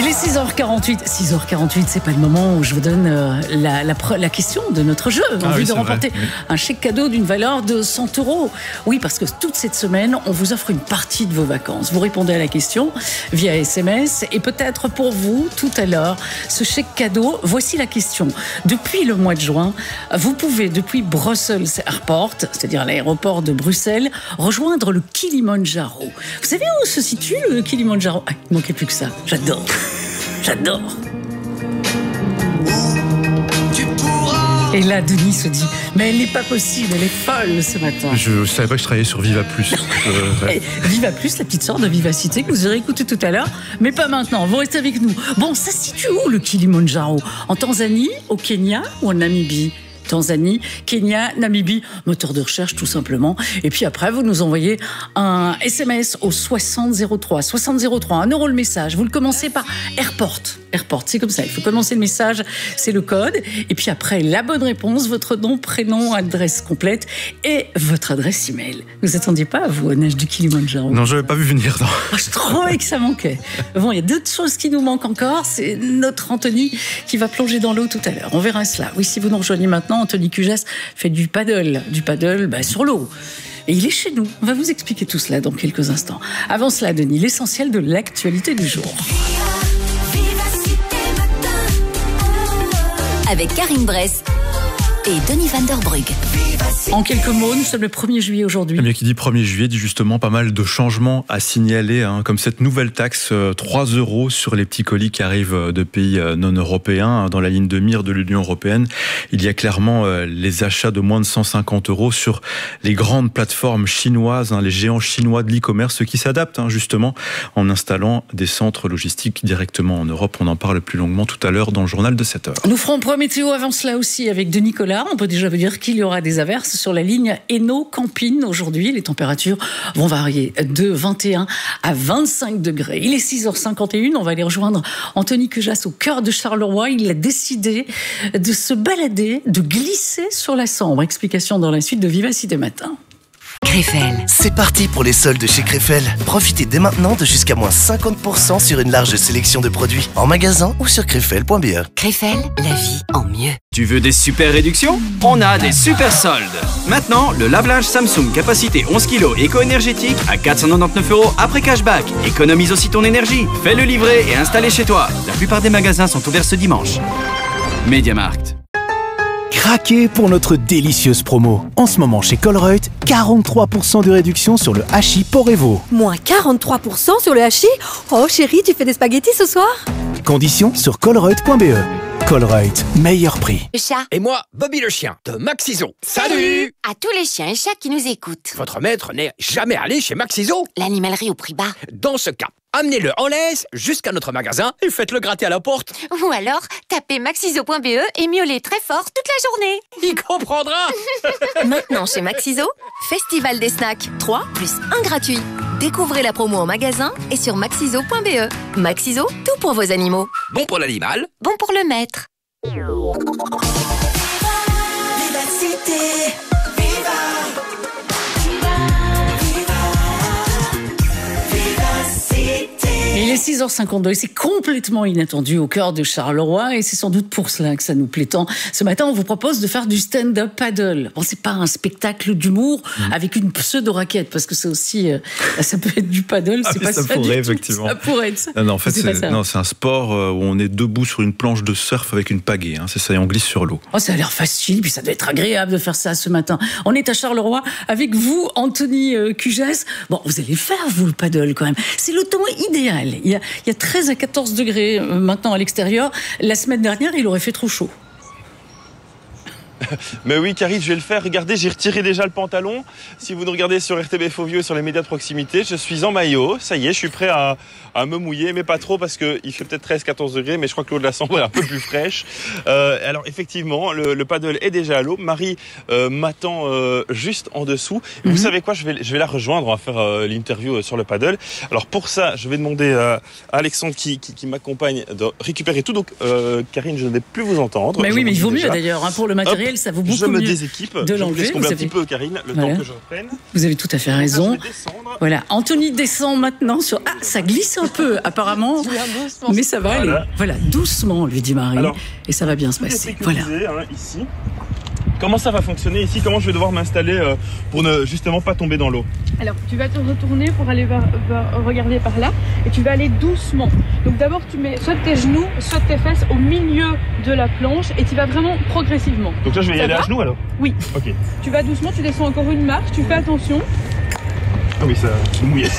Il est 6h48. 6h48, c'est pas le moment où je vous donne la question de notre jeu. Envie de remporter un chèque cadeau d'une valeur de 100 €. Oui, parce que toute cette semaine, on vous offre une partie de vos vacances. Vous répondez à la question via SMS et peut-être pour vous, tout à l'heure, ce chèque cadeau. Voici la question. Depuis le mois de juin, vous pouvez, depuis Brussels Airport, c'est-à-dire l'aéroport de Bruxelles, rejoindre le Kilimandjaro. Vous savez où se situe le Kilimandjaro? Ah, il ne manquait plus que ça. J'adore. Et là, Denis se dit, mais elle n'est pas possible, elle est folle ce matin. Je ne savais pas que je travaillais sur Viva Plus. Viva Plus, la petite sœur de Vivacité que vous aurez écouté tout à l'heure, mais pas maintenant, vous restez avec nous. Bon, ça se situe où le Kilimandjaro? En Tanzanie, au Kenya ou en Namibie? Tanzanie, Kenya, Namibie, moteur de recherche tout simplement. Et puis après, vous nous envoyez un SMS au 6003. 6003, 1 € le message. Vous le commencez par Airport, c'est comme ça. Il faut commencer le message, c'est le code. Et puis après, la bonne réponse, votre nom, prénom, adresse complète et votre adresse email. Vous attendiez pas, vous, au neige du Kilimandjaro? Non, je n'avais pas vu venir. Je trouvais que ça manquait. Bon, il y a d'autres choses qui nous manquent encore. C'est notre Anthony qui va plonger dans l'eau tout à l'heure. On verra cela. Oui, si vous nous rejoignez maintenant, Anthony Cujas fait du paddle sur l'eau. Et il est chez nous. On va vous expliquer tout cela dans quelques instants. Avant cela, Denis, l'essentiel de l'actualité du jour. Avec Karine Bress et Denis Van der Brugge. En quelques mots, nous sommes le 1er juillet aujourd'hui. Eh bien, qui dit 1er juillet dit justement pas mal de changements à signaler, comme cette nouvelle taxe 3 € sur les petits colis qui arrivent de pays non européens. Dans la ligne de mire de l'Union européenne, il y a clairement les achats de moins de 150 € sur les grandes plateformes chinoises, les géants chinois de l'e-commerce qui s'adaptent justement en installant des centres logistiques directement en Europe. On en parle plus longuement tout à l'heure dans le journal de 7h. Nous ferons un point météo avant cela aussi avec de Nicolas. On peut déjà vous dire qu'il y aura des averses sur la ligne Hainaut-Campine aujourd'hui. Les températures vont varier de 21 à 25 degrés. Il est 6h51. On va aller rejoindre Anthony Cujas au cœur de Charleroi. Il a décidé de se balader, de glisser sur la Sambre. Explication dans la suite de Vivacité Matin. Crefel. C'est parti pour les soldes chez Crefel. Profitez dès maintenant de jusqu'à moins 50% sur une large sélection de produits en magasin ou sur crefel.be. Crefel, la vie en mieux. Tu veux des super réductions? On a des super soldes. Maintenant, le lave-linge Samsung capacité 11 kg éco-énergétique à 499 € après cashback. Économise aussi ton énergie. Fais-le livrer et installer chez toi. La plupart des magasins sont ouverts ce dimanche. MediaMarkt. Craquez pour notre délicieuse promo. En ce moment chez Colruyt, 43% de réduction sur le hachis Porevo. Moins 43% sur le hachis? Oh chérie, tu fais des spaghettis ce soir? Conditions sur colruyt.be. Colruyt, meilleur prix. Le chat. Et moi, Bobby le chien, de Maxiso. Salut! À tous les chiens et chats qui nous écoutent. Votre maître n'est jamais allé chez Maxiso? L'animalerie au prix bas. Dans ce cas, amenez-le en laisse jusqu'à notre magasin et faites-le gratter à la porte. Ou alors, tapez maxiso.be et miaulez très fort toute la journée. Il comprendra. Maintenant chez Maxiso, Festival des snacks 3 plus 1 gratuit. Découvrez la promo en magasin et sur maxiso.be. Maxiso, tout pour vos animaux. Bon pour l'animal, bon pour le maître. Il est 6h52 et c'est complètement inattendu au cœur de Charleroi et c'est sans doute pour cela que ça nous plaît tant. Ce matin, on vous propose de faire du stand-up paddle. Bon, c'est pas un spectacle d'humour avec une pseudo-raquette parce que c'est aussi, ça peut être du paddle, c'est pas ça pourrait, du tout. effectivement. Ça pourrait être ça. Non, en fait, c'est un sport où on est debout sur une planche de surf avec une pagaie. C'est ça, et on glisse sur l'eau. Oh, ça a l'air facile, puis ça doit être agréable de faire ça ce matin. On est à Charleroi avec vous, Anthony Cujas. Bon, vous allez faire, vous, le paddle quand même. C'est le temps idéal. Il y a 13 à 14 degrés maintenant à l'extérieur. La semaine dernière, il aurait fait trop chaud. Mais oui, Karine, je vais le faire. Regardez, j'ai retiré déjà le pantalon. Si vous nous regardez sur RTBF Vieux et sur les médias de proximité, je suis en maillot. Ça y est, je suis prêt à me mouiller, mais pas trop parce qu'il fait peut-être 13-14 degrés, mais je crois que l'eau de la Sambre est un peu plus fraîche. Alors effectivement, le paddle est déjà à l'eau. Marie m'attend juste en dessous. Vous savez quoi, je vais la rejoindre. On va faire l'interview sur le paddle. Alors pour ça, je vais demander à Alexandre qui m'accompagne de récupérer tout. Donc Karine, je ne vais plus vous entendre. Mais oui, mais il vaut mieux d'ailleurs pour le matériel. ça vaut beaucoup Je me mieux déséquipe. de Je vous l'enlever. laisse combler Vous un petit peu, Karine, le Voilà. temps que je reprenne. Vous avez tout à fait raison. Je vais descendre. Voilà, Anthony descend maintenant sur... Ah, ça glisse un peu, apparemment. Mais ça va aller. Voilà, doucement, lui dit Marie. Alors, et ça va bien se Tout est passer. Voilà. sécurisé, hein, ici. Comment ça va fonctionner ici? Comment je vais devoir m'installer pour ne justement pas tomber dans l'eau? Alors, tu vas te retourner pour aller regarder par là et tu vas aller doucement. Donc d'abord, tu mets soit tes genoux, soit tes fesses au milieu de la planche et tu vas vraiment progressivement. Donc là, je vais y aller à genoux alors? Oui. Ok. Tu vas doucement, tu descends encore une marche, tu fais attention. Ah oui, ça, je suis mouillé.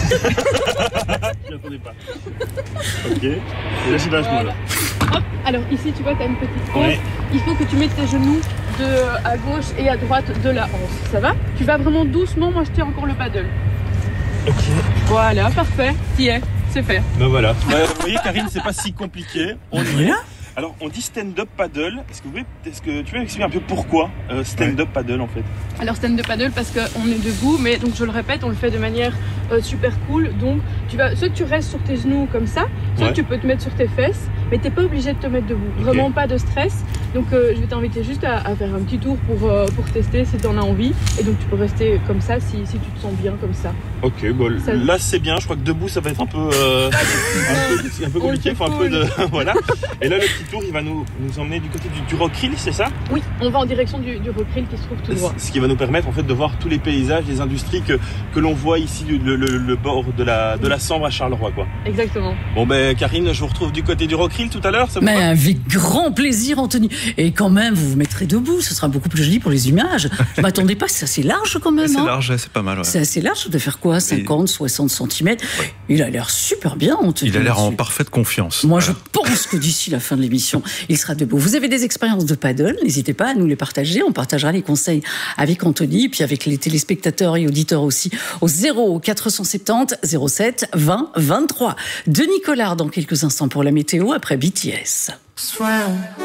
Je m'y attendais pas. Ok. Et là, j'y vais à genoux alors. Hop. Alors ici, tu vois, tu as une petite hanche. Ouais. Il faut que tu mettes tes genoux à gauche et à droite de la hanche. Ça va? Tu vas vraiment doucement, moi je tiens encore le paddle. Ok. Voilà, parfait. T'y es, c'est fait. Ben voilà. Vous voyez, Karine, c'est pas si compliqué. On y est. Voilà. Alors, on dit stand-up paddle. Est-ce que tu peux m'expliquer un peu pourquoi stand-up paddle en fait? Alors stand-up paddle parce qu'on est debout, mais donc je le répète, on le fait de manière super cool. Donc soit tu restes sur tes genoux comme ça, soit tu peux te mettre sur tes fesses, mais t'es pas obligé de te mettre debout. Okay. Vraiment pas de stress. Donc je vais t'inviter juste à faire un petit tour pour tester si tu en as envie. Et donc tu peux rester comme ça si tu te sens bien comme ça. Ok, bon ça... là c'est bien. Je crois que debout ça va être un peu compliqué. Enfin, un peu de voilà. Et là le petit tour il va nous emmener du côté du Rockrill, c'est ça? Oui, on va en direction du Rockrill qui se trouve tout droit. Ce qui va nous permettre en fait de voir tous les paysages, les industries que l'on voit ici, le bord de la Sambre à Charleroi quoi. Exactement. Bon ben Karine, je vous retrouve du côté du Rockrill tout à l'heure. Mais avec grand plaisir Anthony. Et quand même vous vous mettrez debout, ce sera beaucoup plus joli pour les images. Je m'attendais pas, c'est assez large quand même. C'est large, c'est pas mal. Ouais. C'est assez large, de faire quoi, 50, 60 cm. Oui. Il a l'air super bien Anthony. Il a l'air en parfaite confiance. Moi je pense que d'ici la fin de l'émission, il sera debout. Vous avez des expériences de paddle, n'hésitez pas à nous les partager. On partagera les conseils avec Anthony, puis avec les téléspectateurs et auditeurs aussi, au 0470 07 20 23. Denis Collard dans quelques instants pour la météo après BTS.